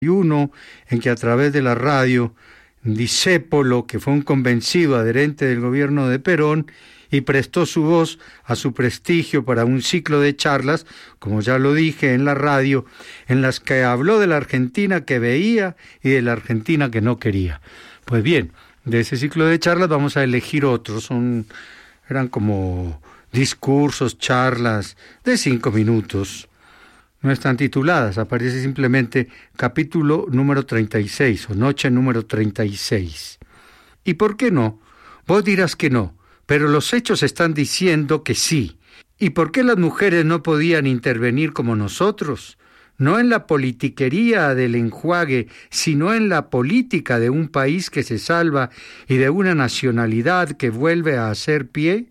uno, en que a través de la radio, Discépolo, que fue un convencido adherente del gobierno de Perón, y prestó su voz a su prestigio para un ciclo de charlas, como ya lo dije en la radio, en las que habló de la Argentina que veía y de la Argentina que no quería. Pues bien, de ese ciclo de charlas vamos a elegir otros, eran como discursos, charlas de 5 minutos. No están tituladas, aparece simplemente capítulo número 36 o noche número 36. ¿Y por qué no? Vos dirás que no, pero los hechos están diciendo que sí. ¿Y por qué las mujeres no podían intervenir como nosotros? No en la politiquería del enjuague, sino en la política de un país que se salva y de una nacionalidad que vuelve a hacer pie.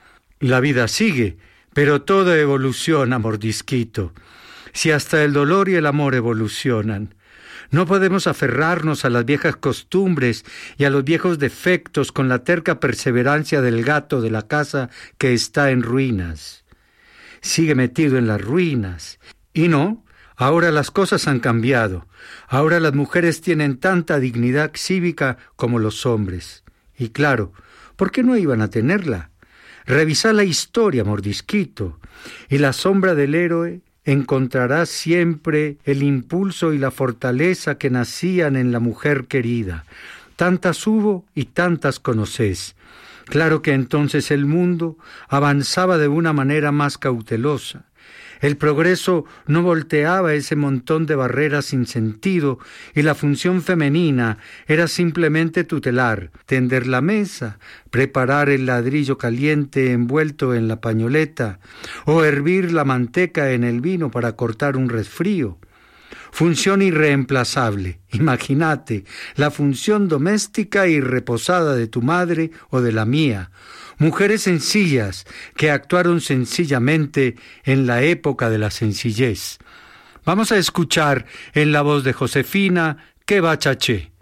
La vida sigue, pero todo evoluciona, mordisquito. Si hasta el dolor y el amor evolucionan, no podemos aferrarnos a las viejas costumbres y a los viejos defectos con la terca perseverancia del gato de la casa que está en ruinas. Sigue metido en las ruinas. Y no, ahora las cosas han cambiado. Ahora las mujeres tienen tanta dignidad cívica como los hombres. Y claro, ¿por qué no iban a tenerla? Revisa la historia, mordisquito, y la sombra del héroe encontrarás siempre el impulso y la fortaleza que nacían en la mujer querida. Tantas hubo y tantas conocés. Claro que entonces el mundo avanzaba de una manera más cautelosa. El progreso no volteaba ese montón de barreras sin sentido y la función femenina era simplemente tutelar, tender la mesa, preparar el ladrillo caliente envuelto en la pañoleta o hervir la manteca en el vino para cortar un resfrío. Función irreemplazable, imagínate, la función doméstica y reposada de tu madre o de la mía. Mujeres sencillas que actuaron sencillamente en la época de la sencillez. Vamos a escuchar en la voz de Josefina Que Bachaché.